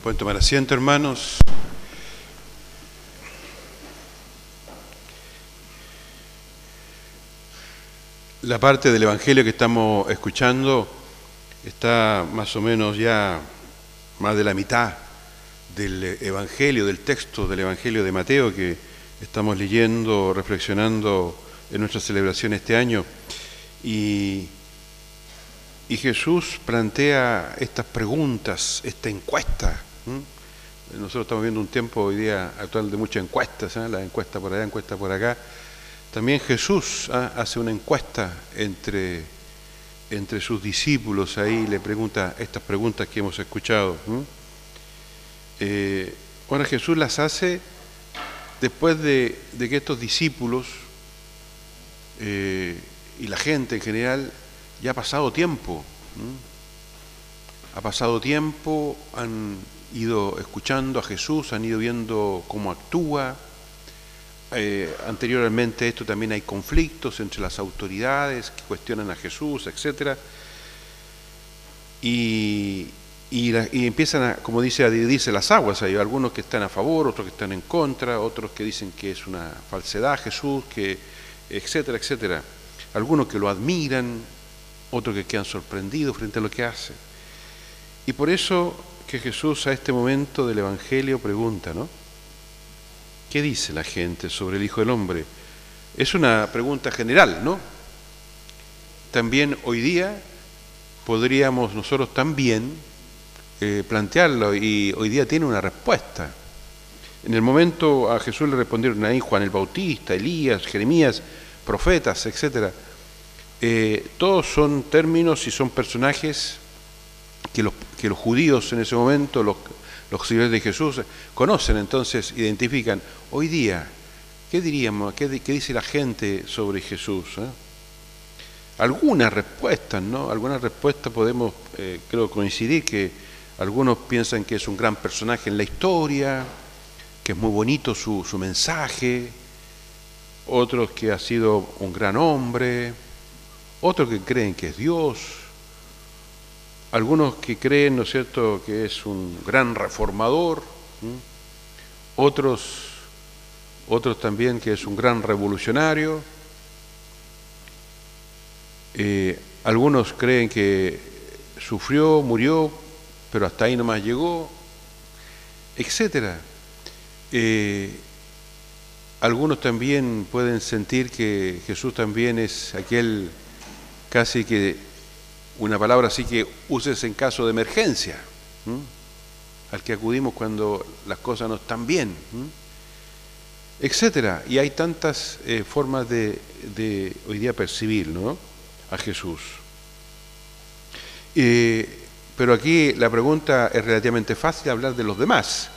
Pueden tomar asiento, hermanos. La parte del Evangelio que estamos escuchando está más o menos ya más de la mitad del Evangelio, del texto del Evangelio de Mateo que estamos leyendo, reflexionando en nuestra celebración este año. Y Jesús plantea estas preguntas, esta encuesta. Nosotros estamos viendo un tiempo hoy día actual de muchas encuestas, la encuesta por allá, encuesta por acá. También Jesús hace una encuesta entre sus discípulos, ahí le pregunta estas preguntas que hemos escuchado. Ahora Jesús las hace después de que estos discípulos y la gente en general ya ha pasado tiempo. Ha pasado tiempo, han ido escuchando a Jesús, han ido viendo cómo actúa. Anteriormente a esto también hay conflictos entre las autoridades que cuestionan a Jesús, etc. Y empiezan, como dice, a dividirse las aguas. Hay algunos que están a favor, otros que están en contra, otros que dicen que es una falsedad Jesús, que etcétera, etcétera. Algunos que lo admiran, otros que quedan sorprendidos frente a lo que hace. Y por eso que Jesús a este momento del Evangelio pregunta, ¿no? ¿Qué dice la gente sobre el Hijo del Hombre? Es una pregunta general, ¿no? También hoy día podríamos nosotros también plantearlo, y hoy día tiene una respuesta. En el momento a Jesús le respondieron ahí Juan el Bautista, Elías, Jeremías, profetas, etc. Todos son términos y son personajes que los judíos en ese momento, los seguidores de Jesús, conocen, entonces identifican. Hoy día, ¿qué diríamos? ¿Qué dice la gente sobre Jesús? Algunas respuestas, ¿no? Algunas respuestas podemos, creo, coincidir, que algunos piensan que es un gran personaje en la historia, que es muy bonito su mensaje, otros que ha sido un gran hombre, otros que creen que es Dios, algunos que creen, ¿no es cierto?, que es un gran reformador, otros también que es un gran revolucionario, algunos creen que sufrió, murió, pero hasta ahí nomás llegó, etcétera. Algunos también pueden sentir que Jesús también es aquel casi que una palabra así que uses en caso de emergencia, al que acudimos cuando las cosas no están bien, etcétera. Y hay tantas formas de hoy día percibir, ¿no?, a Jesús. Pero aquí la pregunta es relativamente fácil, hablar de los demás.